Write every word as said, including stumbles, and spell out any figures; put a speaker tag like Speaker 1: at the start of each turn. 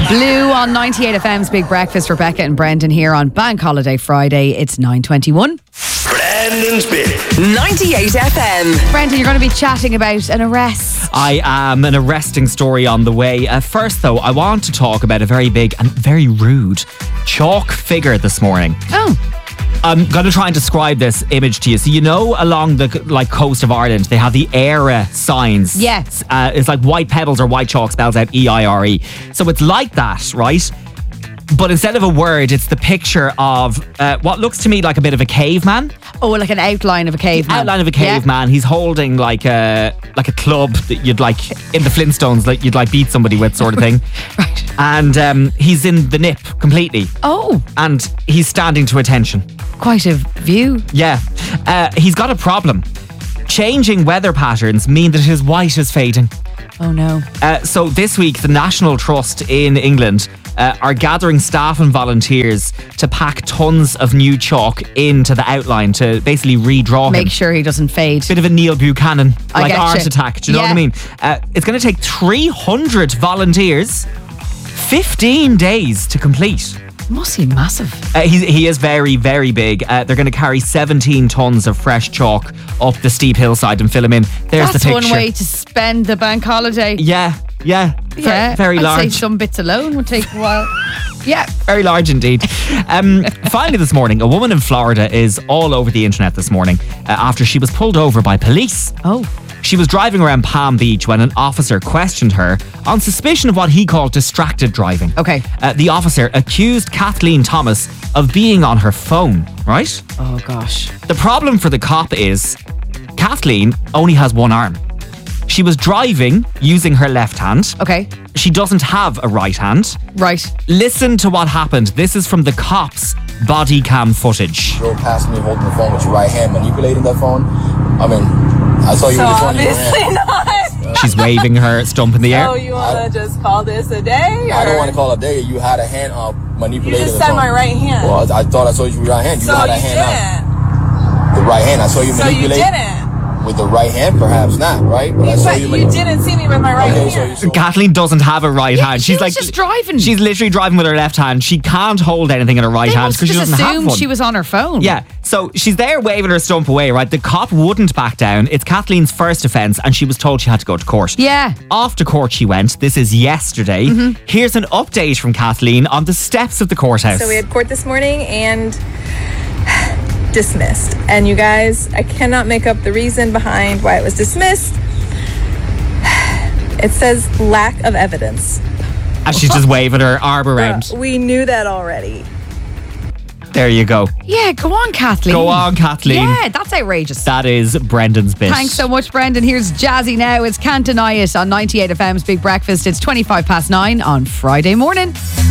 Speaker 1: Blue on ninety-eight F M's Big Breakfast. Rebecca and Brendan here on Bank Holiday Friday. It's nine twenty-one.
Speaker 2: Brendan's Big
Speaker 3: ninety-eight F M.
Speaker 1: Brendan, you're going to be chatting about an arrest.
Speaker 4: I am an arresting story on the way. Uh, first, though, I want to talk about a very big and very rude chalk figure this morning.
Speaker 1: Oh.
Speaker 4: I'm going to try and describe this image to you. So, you know, along the like coast of Ireland, they have the Eire signs.
Speaker 1: Yes.
Speaker 4: Uh, it's like white pebbles or white chalk spells out E I R E. So it's like that, right? But instead of a word, it's the picture of uh, what looks to me like a bit of a caveman.
Speaker 1: Oh, like an outline of a caveman.
Speaker 4: Outline of a caveman. Yeah. He's holding like a like a club that you'd like in the Flintstones, like you'd like beat somebody with, sort of thing.
Speaker 1: Right.
Speaker 4: And um, he's in the nip completely.
Speaker 1: Oh.
Speaker 4: And he's standing to attention.
Speaker 1: Quite a view.
Speaker 4: Yeah. Uh, he's got a problem. Changing weather patterns mean that his white is fading.
Speaker 1: Oh no.
Speaker 4: Uh, so this week, the National Trust in England uh, are gathering staff and volunteers to pack tons of new chalk into the outline to basically redraw
Speaker 1: Make
Speaker 4: him.
Speaker 1: sure he doesn't fade.
Speaker 4: Bit of a Neil Buchanan,
Speaker 1: I
Speaker 4: like
Speaker 1: getcha.
Speaker 4: art attack. Do you know
Speaker 1: Yeah.
Speaker 4: what I mean? Uh, it's going to take three hundred volunteers, fifteen days to complete.
Speaker 1: Must be massive.
Speaker 4: Uh, he, he is very, very big. Uh, they're going to carry seventeen tons of fresh chalk up the steep hillside and fill him in. There's
Speaker 1: That's
Speaker 4: the picture.
Speaker 1: one way to spend the bank holiday.
Speaker 4: Yeah, yeah.
Speaker 1: Yeah,
Speaker 4: Very, very
Speaker 1: I'd
Speaker 4: large.
Speaker 1: say some bits alone would take a while. Yeah.
Speaker 4: Very large indeed. Um, finally this morning, a woman in Florida is all over the internet this morning uh, after she was pulled over by police.
Speaker 1: Oh.
Speaker 4: She was driving around Palm Beach when an officer questioned her on suspicion of what he called distracted driving.
Speaker 1: Okay.
Speaker 4: Uh, the officer accused Kathleen Thomas of being on her phone, right?
Speaker 1: Oh gosh.
Speaker 4: The problem for the cop is Kathleen only has one arm. She was driving using her left hand.
Speaker 1: Okay.
Speaker 4: She doesn't have a right hand.
Speaker 1: Right.
Speaker 4: Listen to what happened. This is from the cops' body cam footage.
Speaker 5: You drove past me holding the phone with your right hand, manipulating that phone. I mean, I saw you
Speaker 6: so
Speaker 5: with the phone in your
Speaker 6: obviously
Speaker 5: hand.
Speaker 6: not.
Speaker 4: She's waving her stump in the air.
Speaker 6: So you want to just call this a day? Or?
Speaker 5: I don't want to call it a day. You had a hand up manipulating
Speaker 6: You just
Speaker 5: the
Speaker 6: said
Speaker 5: phone.
Speaker 6: my right hand.
Speaker 5: Well, I, I thought I saw you with your right hand. You
Speaker 6: so
Speaker 5: had
Speaker 6: you
Speaker 5: a hand
Speaker 6: didn't.
Speaker 5: up. The right hand. I saw you
Speaker 6: So
Speaker 5: manipulate.
Speaker 6: you didn't.
Speaker 5: With the right hand, perhaps not, right? But
Speaker 6: You,
Speaker 5: I saw
Speaker 6: but
Speaker 5: you.
Speaker 6: you
Speaker 5: manip-
Speaker 6: didn't see me with my right
Speaker 5: Okay,
Speaker 6: hand.
Speaker 5: so you saw-
Speaker 4: Kathleen doesn't have a right
Speaker 1: Yeah,
Speaker 4: hand.
Speaker 1: she
Speaker 4: She's
Speaker 1: was
Speaker 4: like
Speaker 1: just driving.
Speaker 4: She's literally driving with her left hand. She can't hold anything in her right
Speaker 1: They
Speaker 4: hand
Speaker 1: must
Speaker 4: because she
Speaker 1: just
Speaker 4: doesn't have
Speaker 1: assumed
Speaker 4: one.
Speaker 1: she was on her phone.
Speaker 4: Yeah, so she's there waving her stump away, right? The cop wouldn't back down. It's Kathleen's first offence and she was told she had to go to court.
Speaker 1: Yeah.
Speaker 4: Off to court she went. This is yesterday.
Speaker 1: Mm-hmm.
Speaker 4: Here's an update from Kathleen on the steps of the courthouse.
Speaker 7: So we had court this morning and dismissed. And you guys, I cannot make up the reason behind why it was dismissed. It says lack of evidence.
Speaker 4: And she's just waving her arm around.
Speaker 7: Uh, we knew that already.
Speaker 4: There you go.
Speaker 1: Yeah, go on, Kathleen.
Speaker 4: Go on, Kathleen.
Speaker 1: Yeah, that's outrageous.
Speaker 4: That is Brendan's bit.
Speaker 1: Thanks so much, Brendan. Here's Jazzy now. It's Can't Deny It on ninety-eight F M's Big Breakfast. It's twenty-five past nine on Friday morning.